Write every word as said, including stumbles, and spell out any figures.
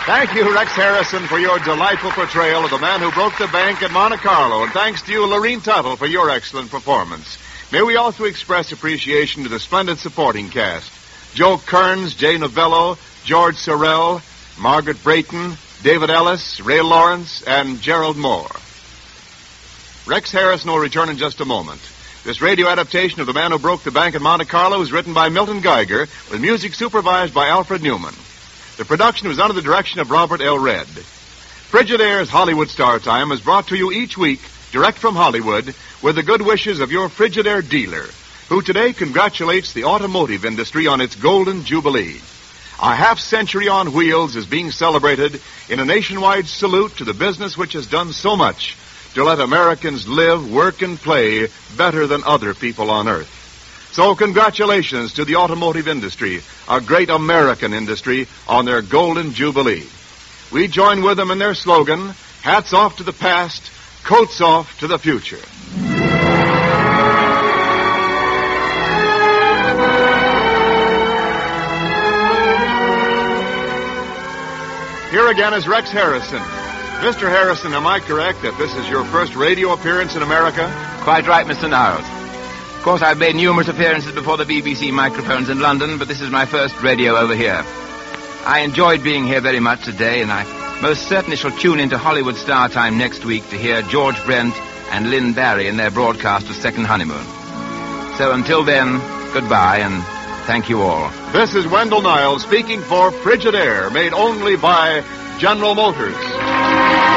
Thank you, Rex Harrison, for your delightful portrayal of the man who broke the bank at Monte Carlo. And thanks to you, Lorene Tuttle, for your excellent performance. May we also express appreciation to the splendid supporting cast. Joe Kearns, Jay Novello, George Sorrell, Margaret Brayton, David Ellis, Ray Lawrence, and Gerald Moore. Rex Harrison will return in just a moment. This radio adaptation of The Man Who Broke the Bank at Monte Carlo was written by Milton Geiger, with music supervised by Alfred Newman. The production was under the direction of Robert L. Redd. Frigidaire's Hollywood Star Time is brought to you each week, direct from Hollywood, with the good wishes of your Frigidaire dealer, who today congratulates the automotive industry on its golden jubilee. A half century on wheels is being celebrated in a nationwide salute to the business which has done so much to let Americans live, work, and play better than other people on earth. So congratulations to the automotive industry, a great American industry, on their golden jubilee. We join with them in their slogan, hats off to the past, coats off to the future. Here again is Rex Harrison. Mister Harrison, am I correct that this is your first radio appearance in America? Quite right, Mister Niles. Of course, I've made numerous appearances before the B B C microphones in London, but this is my first radio over here. I enjoyed being here very much today, and I most certainly shall tune into Hollywood Star Time next week to hear George Brent and Lynn Barry in their broadcast of Second Honeymoon. So until then, goodbye, and thank you all. This is Wendell Niles speaking for Frigidaire, made only by General Motors.